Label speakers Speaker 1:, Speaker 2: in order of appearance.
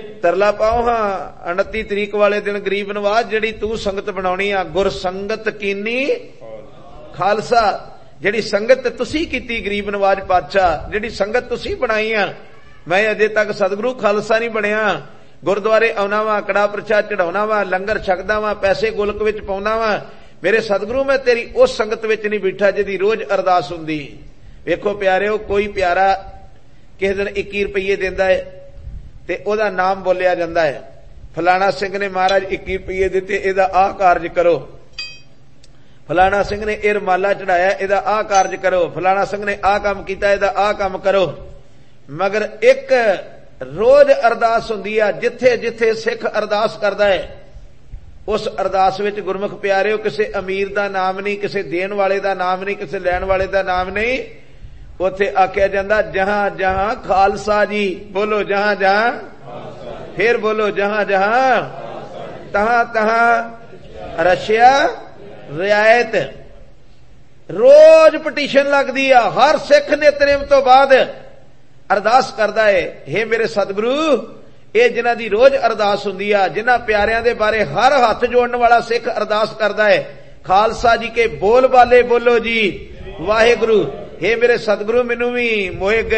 Speaker 1: ਤਰਲਾ ਪਾਓ ਹਾਂ 29 ਤਰੀਕ ਵਾਲੇ ਦਿਨ ਗਰੀਬ ਨਵਾਜ਼ ਜਿਹੜੀ ਤੂੰ ਸੰਗਤ ਬਣਾਉਣੀ ਆ, ਗੁਰ ਸੰਗਤ ਕੀਨੀ ਖਾਲਸਾ, ਜਿਹੜੀ ਸੰਗਤ ਤੁਸੀਂ ਕੀਤੀ ਗਰੀਬ ਨਵਾਜ਼ ਪਾਤਸ਼ਾਹ, ਜਿਹੜੀ ਸੰਗਤ ਤੁਸੀਂ ਬਣਾਈ ਆ, ਮੈਂ ਅਜੇ ਤੱਕ ਸਤਿਗੁਰੂ ਖਾਲਸਾ ਨਹੀਂ ਬਣਿਆ। ਗੁਰਦੁਆਰੇ ਆਉਣਾ ਵਾ, ਕੜਾ ਪ੍ਰਸ਼ਾਦ ਚੜਾਉਣਾ ਵਾ, ਲੰਗਰ ਛਕਦਾ ਵਾ, ਪੈਸੇ ਗੁਲਕ ਵਿੱਚ ਪਾਉਂਦਾ ਵਾ, ਮੇਰੇ ਸਤਿਗੁਰੂ ਮੈਂ ਤੇਰੀ ਉਸ ਸੰਗਤ ਵਿੱਚ ਨਹੀਂ ਬੈਠਾ ਜਿਹਦੀ ਰੋਜ਼ ਅਰਦਾਸ ਹੁੰਦੀ। ਵੇਖੋ ਪਿਆਰਿਓ, ਕੋਈ ਪਿਆਰਾ ਕਿਸੇ ਦਿਨ 21 ਰੁਪਈਏ ਦਿੰਦਾ ਹੈ ਤੇ ਉਹਦਾ ਨਾਮ ਬੋਲਿਆ ਜਾਂਦਾ ਹੈ, ਫਲਾਣਾ ਸਿੰਘ ਨੇ ਮਹਾਰਾਜ 21 ਰੁਪਈਏ ਦਿੱਤੇ, ਇਹਦਾ ਆਹ ਕਾਰਜ ਕਰੋ, ਫਲਾਣਾ ਸਿੰਘ ਨੇ ਇਹ ਰੁਮਾਲਾ ਚੜਾਇਆ, ਇਹਦਾ ਆਹ ਕਾਰਜ ਕਰੋ, ਫਲਾਣਾ ਸਿੰਘ ਨੇ ਆਹ ਕੰਮ ਕੀਤਾ, ਇਹਦਾ ਆਹ ਕੰਮ ਕਰੋ। ਮਗਰ ਇੱਕ ਰੋਜ਼ ਅਰਦਾਸ ਹੁੰਦੀ ਆ, ਜਿੱਥੇ ਜਿੱਥੇ ਸਿੱਖ ਅਰਦਾਸ ਕਰਦਾ ਹੈ ਉਸ ਅਰਦਾਸ ਵਿੱਚ ਗੁਰਮੁਖ ਪਿਆਰਿਓ ਕਿਸੇ ਅਮੀਰ ਦਾ ਨਾਮ ਨਹੀਂ, ਕਿਸੇ ਦੇਣ ਵਾਲੇ ਦਾ ਨਾਮ ਨਹੀਂ, ਕਿਸੇ ਲੈਣ ਵਾਲੇ ਦਾ ਨਾਮ ਨਹੀਂ। ਉੱਥੇ ਆਖਿਆ ਜਾਂਦਾ ਜਹਾਂ ਜਹਾਂ ਖਾਲਸਾ ਜੀ, ਬੋਲੋ ਜਹਾਂ ਜਹਾਂ, ਫਿਰ ਬੋਲੋ ਜਹਾਂ ਜਹਾਂ, ਤਹਾਂ ਤਹਾਂ ਰਸ਼ਿਆ ਰਿਆਇਤ। ਰੋਜ਼ ਪਟੀਸ਼ਨ ਲੱਗਦੀ ਆ, ਹਰ ਸਿੱਖ ਨਿਤਨੇਮ ਤੋਂ ਬਾਅਦ ਅਰਦਾਸ ਕਰਦਾ ਹੈ, ਹੇ ਮੇਰੇ ਸਤਿਗੁਰੂ, ਇਹ ਜਿਨ੍ਹਾਂ ਦੀ ਰੋਜ਼ ਅਰਦਾਸ ਹੁੰਦੀ ਆ, ਜਿਨ੍ਹਾਂ ਪਿਆਰਿਆਂ ਦੇ ਬਾਰੇ ਹਰ ਹੱਥ ਜੋੜਨ ਵਾਲਾ ਸਿੱਖ ਅਰਦਾਸ ਕਰਦਾ ਹੈ, ਖਾਲਸਾ ਜੀ ਕੇ ਬੋਲ ਬਾਲੇ ਬੋਲੋ ਜੀ ਵਾਹਿਗੁਰੂ, ਹੇ ਮੇਰੇ ਸਤਿਗੁਰੂ ਮੈਨੂੰ ਵੀ ਮੋਏ